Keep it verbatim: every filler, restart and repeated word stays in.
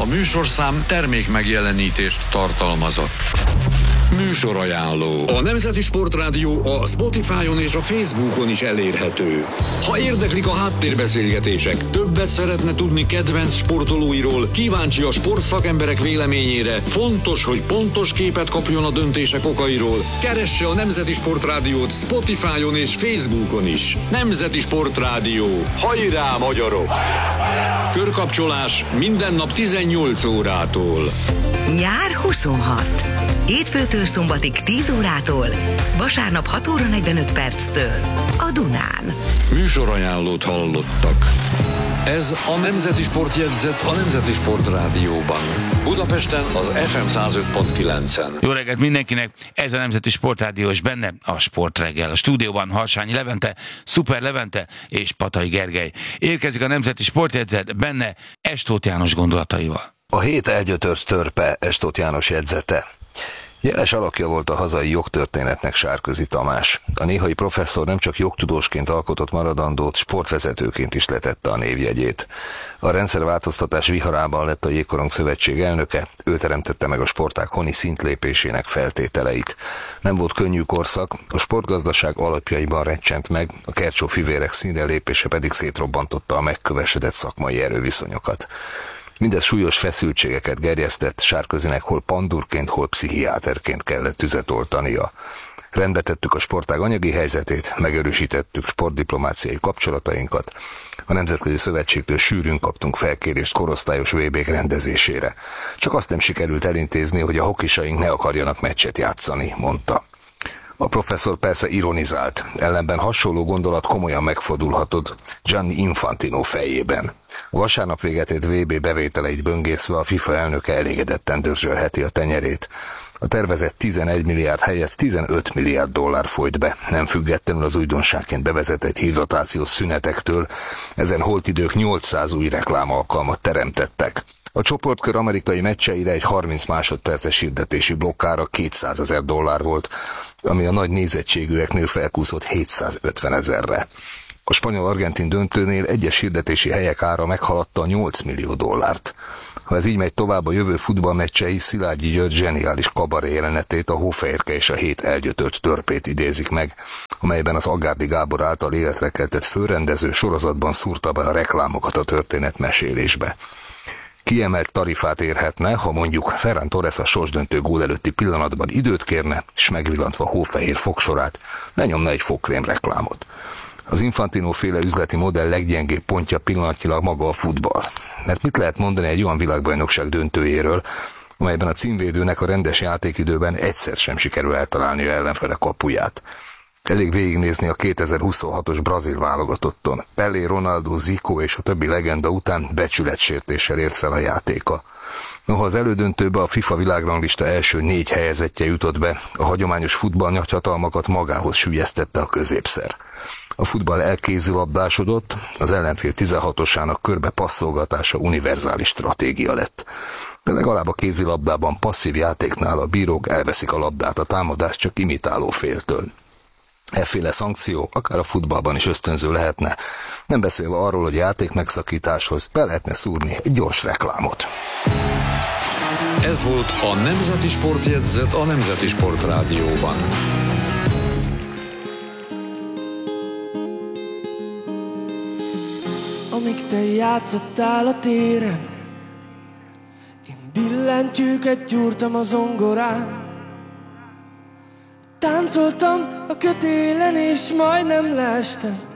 A műsorszám termék megjelenítést tartalmazott. Műsorajánló. A Nemzeti Sportrádió a Spotify-on és a Facebookon is elérhető. Ha érdeklik a háttérbeszélgetések, többet szeretne tudni kedvenc sportolóiról, kíváncsi a sportszakemberek véleményére, fontos, hogy pontos képet kapjon a döntések okairól, keresse a Nemzeti Sportrádiót Spotify-on és Facebookon is. Nemzeti Sportrádió. Hajrá, magyarok! Körkapcsolás minden nap tizennyolc órától. Nyár huszonhat. Hétfőtől szombatig tíz órától, vasárnap hat óra negyvenöt perctől a Dunán. Műsorajánlót hallottak. Ez a Nemzeti Sportjegyzet a Nemzeti Sportrádióban. Budapesten az ef em száz öt pont kilencen. Jó reggelt mindenkinek! Ez a Nemzeti Sportrádió, és benne a Sportreggel. A stúdióban Harsányi Levente, Szuper Levente és Patai Gergely. Érkezik a Nemzeti Sportjegyzet, benne Estóth János gondolataival. A hét elgyötört törpe, Estóth János jegyzete. Jeles alakja volt a hazai jogtörténetnek Sárközi Tamás. A néhai professzor nem csak jogtudósként alkotott maradandót, sportvezetőként is letette a névjegyét. A rendszerváltoztatás viharában lett a Jégkorong Szövetség elnöke, ő teremtette meg a sportág honi szintlépésének feltételeit. Nem volt könnyű korszak, a sportgazdaság alapjaiban recsent meg, a Kercsó fivérek színre lépése pedig szétrobbantotta a megkövesedett szakmai erőviszonyokat. Mindez súlyos feszültségeket gerjesztett, Sárközinek hol pandurként, hol pszichiáterként kellett tüzet oltania. Rendbe tettük a sportág anyagi helyzetét, megerősítettük sportdiplomáciai kapcsolatainkat. A Nemzetközi Szövetségtől sűrűn kaptunk felkérést korosztályos vé bék rendezésére. Csak azt nem sikerült elintézni, hogy a hokisaink ne akarjanak meccset játszani, mondta. A professzor persze ironizált, ellenben hasonló gondolat komolyan megfordulhatott Gianni Infantino fejében. A vasárnap véget ért vé bé bevételeit böngészve a FIFA elnöke elégedetten dörzsölheti a tenyerét. A tervezett tizenegy milliárd helyett tizenöt milliárd dollár folyt be, nem függetlenül az újdonságként bevezetett hidratációs szünetektől, ezen holtidők nyolcszáz új reklámalkalmat teremtettek. A csoportkör amerikai meccseire egy harminc másodperces hirdetési blokkára kétszázezer dollár volt, ami a nagy nézettségűeknél felkúszott hétszázötven ezerre. A spanyol-argentin döntőnél egyes hirdetési helyek ára meghaladta a nyolc millió dollárt. Ha ez így megy tovább, a jövő futballmeccsei Szilágyi György zseniális kabaré jelenetét, a Hófehérke és a hét elgyötört törpét idézik meg, amelyben az Agárdi Gábor által életre keltett főrendező sorozatban szúrta be a reklámokat a történet mesélésbe. Kiemelt tarifát érhetne, ha mondjuk Ferran Torres a sorsdöntő gól előtti pillanatban időt kérne, és megvillantva hófehér fogsorát lenyomna egy fogkrém reklámot. Az Infantino féle üzleti modell leggyengébb pontja pillanatnyilag maga a futball. Mert mit lehet mondani egy olyan világbajnokság döntőjéről, amelyben a címvédőnek a rendes játékidőben egyszer sem sikerül eltalálni a ellenfele kapuját. Elég végignézni a kétezer-huszonhatos brazil válogatotton. Pelé, Ronaldo, Zico és a többi legenda után becsületsértéssel ért fel a játéka. Noha az elődöntőbe a FIFA világranglista első négy helyezettje jutott be, a hagyományos futballnyagyhatalmakat magához süllyesztette a középszer. A futball elkézilabdásodott, az ellenfél tizenhatosának körbe passzolgatása univerzális stratégia lett. De legalább a kézilabdában passzív játéknál a bírók elveszik a labdát a támadást csak imitáló féltől. Efféle szankció akár a futballban is ösztönző lehetne, nem beszélve arról, hogy játék megszakításhoz be lehetne szúrni egy gyors reklámot. Ez volt a Nemzeti Sportjegyzet a Nemzeti Sportrádióban. Amíg te játszottál a téren, én billentyűket gyúrtam a zongorán. Táncoltam a kötélen és majdnem leestem,